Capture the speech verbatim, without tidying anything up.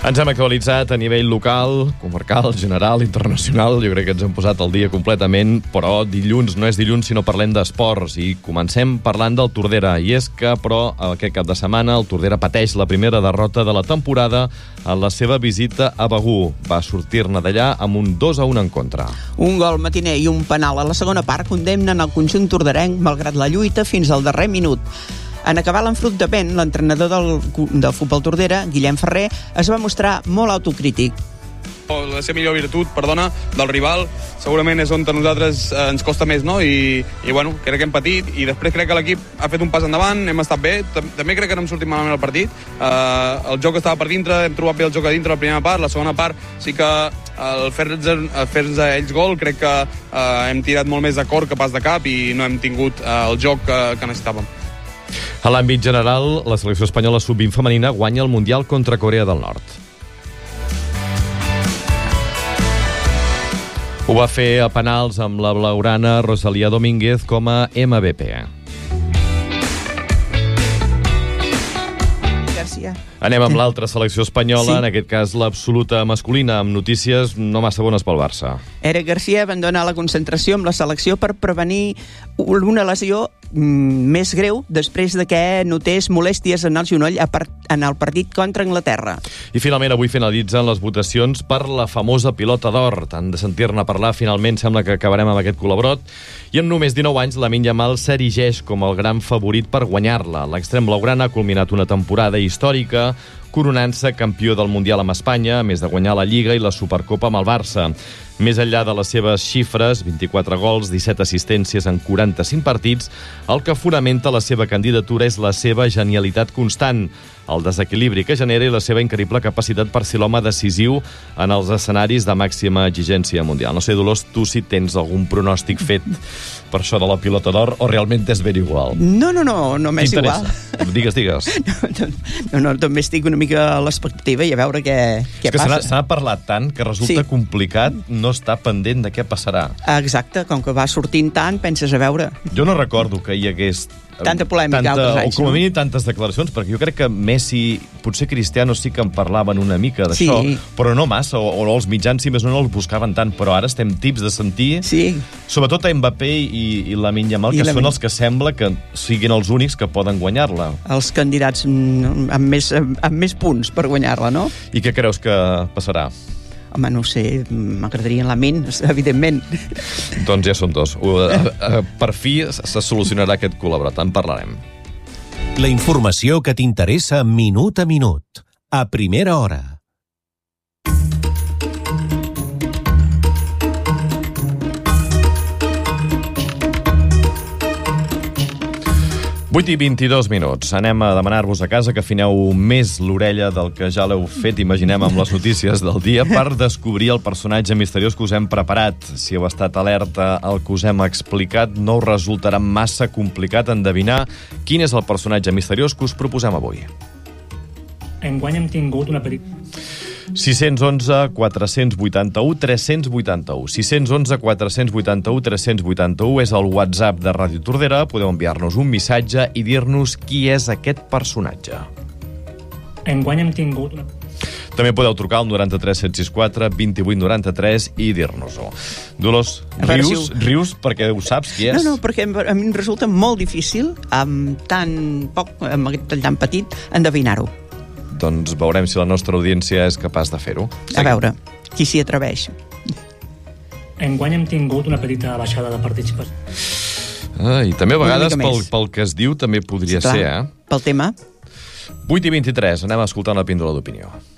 Ens hem actualitzat a nivell local, comarcal, general, internacional. Jo crec que ens hem posat al dia completament, però dilluns no és dilluns si no parlem d'esports. I comencem parlant del Tordera. I és que, però, aquest cap de setmana el Tordera pateix la primera derrota de la temporada en la seva visita a Begur. Va sortir-ne d'allà amb un dos a un en contra. Un gol matiner i un penal a la segona part condemnen el conjunt torderenc malgrat la lluita fins al darrer minut. En acabar l'enfrontament, l'entrenador del, del futbol Tordera, Guillem Ferrer, es va mostrar molt autocrític. La seva millor virtut, perdona, del rival, segurament és on a nosaltres eh, ens costa més, no? I, i bueno, crec que hem patit, i després crec que l'equip ha fet un pas endavant, hem estat bé, també crec que no hem sortit malament al partit, eh, el joc estava per dintre, hem trobat bé el joc a dintre la primera part, la segona part sí que el fer-nos fer a ells gol, crec que eh, hem tirat molt més de cor que pas de cap i no hem tingut eh, el joc que, que necessitàvem. A l'àmbit general, la selecció espanyola sub vint femenina guanya el Mundial contra Corea del Nord. Ho va fer a penals amb la blaugrana Rosalía Domínguez com a M V P. Gràcies. Anem amb l'altra selecció espanyola, Sí. en aquest cas l'absoluta masculina, amb notícies no massa bones pel Barça. Eric Garcia abandona la concentració amb la selecció per prevenir una lesió mm, més greu després de que notés molèsties en el genoll a part, en el partit contra Anglaterra. I finalment avui finalitzen les votacions per la famosa pilota d'or. Tant de sentir-ne parlar, finalment sembla que acabarem amb aquest col·laborat. I amb només dinou anys, Lamine Yamal s'erigeix com el gran favorit per guanyar-la. L'extrem blaugrana ha culminat una temporada històrica, coronant-se campió del Mundial amb Espanya, a més de guanyar la Lliga i la Supercopa amb el Barça. Més enllà de les seves xifres, vint-i-quatre gols, disset assistències en quaranta-cinc partits, el que fonamenta la seva candidatura és la seva genialitat constant, el desequilibri que genera i la seva increïble capacitat per ser l'home decisiu en els escenaris de màxima exigència mundial. No sé, Dolors, tu si tens algun pronòstic fet per això de la pilota d'or o realment és ben igual? No, no, no, no m'és igual. Digues, digues. No, no, no, també estic una mica a l'expectativa i a veure què, què és que passa. se n'ha parlat tant que resulta Sí. complicat no estar pendent de què passarà. Exacte, com que va sortint tant, penses a veure. Jo no recordo que hi hagués Tanta polèmica tanta, altres anys, o com a no? mínim tantes declaracions, perquè jo crec que Messi, potser Cristiano sí que en parlaven una mica d'això, Sí. però no massa, o, o els mitjans si més no no els buscaven tant, però ara estem tips de sentir, Sí. sobretot a Mbappé i, i Lamine Yamal, I que Lamine. són els que sembla que siguin els únics que poden guanyar-la. Els candidats mm, amb més, amb més punts per guanyar-la, no? I què creus que passarà? Home, no ho sé, m'agradaria en la ment, evidentment. Doncs ja són dos. Uh, uh, per fi se solucionarà aquest col·laborat, en parlarem. La informació que t'interessa minut a minut, a primera hora. vuit i vint-i-dos minuts. Anem a demanar-vos a casa que afineu més l'orella del que ja l'heu fet, imaginem, amb les notícies del dia, per descobrir el personatge misteriós que us hem preparat. Si heu estat alerta al que us hem explicat, no us resultarà massa complicat endevinar quin és el personatge misteriós que us proposem avui. Enguany hem tingut una petita... sis cents onze quatre cents vuitanta-u tres cents vuitanta-u. sis cents onze quatre cents vuitanta-u tres cents vuitanta-u és el WhatsApp de Ràdio Tordera. Podeu enviar-nos un missatge i dir-nos qui és aquest personatge. Enguany hem tingut una... També podeu trucar al noranta-tres set sis quatre vint-i-vuit noranta-tres i dir-nos-ho. Dolors, A veure rius, si ho- rius perquè ho saps qui és? No, no, perquè a mi em resulta molt difícil, amb tan poc, amb aquest tall tan petit, endevinar-ho. Doncs veurem si la nostra audiència és capaç de fer-ho. A veure, qui s'hi atreveix? Enguany hem tingut una petita baixada de participació. Ah, I també a Una vegades mica pel, més. pel que es diu també podria Clar, ser, eh? Pel tema. vuit i vint-i-tres, anem a escoltar una píndola d'opinió.